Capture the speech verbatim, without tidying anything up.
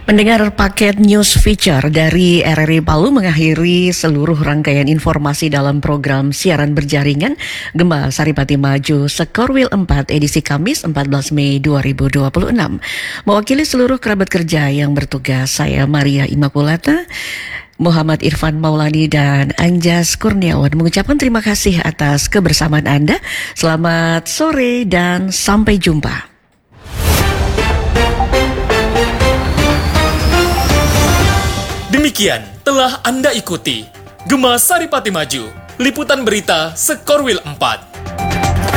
Pendengar paket news feature dari R R I Palu mengakhiri seluruh rangkaian informasi dalam program siaran berjaringan Gema Saripati Maju Sekorwil empat edisi Kamis empat belas Mei dua ribu dua puluh enam. Mewakili seluruh kerabat kerja yang bertugas, saya Maria Immaculata, Muhammad Irfan Maulani dan Anjas Kurniawan mengucapkan terima kasih atas kebersamaan Anda. Selamat sore dan sampai jumpa. Demikian telah Anda ikuti Gema Saripati Maju, liputan berita Sekorwil empat.